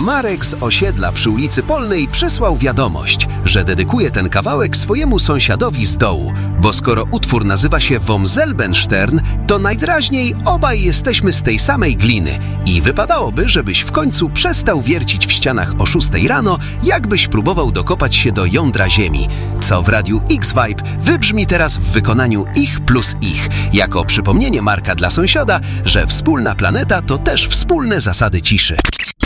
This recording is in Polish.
Marek z osiedla przy ulicy Polnej przysłał wiadomość, że dedykuje ten kawałek swojemu sąsiadowi z dołu, bo skoro utwór nazywa się Vom Selbenstern, to najdraźniej obaj jesteśmy z tej samej gliny i wypadałoby, żebyś w końcu przestał wiercić w ścianach o 6 rano, jakbyś próbował dokopać się do jądra Ziemi, co w Radiu X-Vibe wybrzmi teraz w wykonaniu Ich plus Ich, jako przypomnienie Marka dla sąsiada, że wspólna planeta to też wspólne zasady ciszy.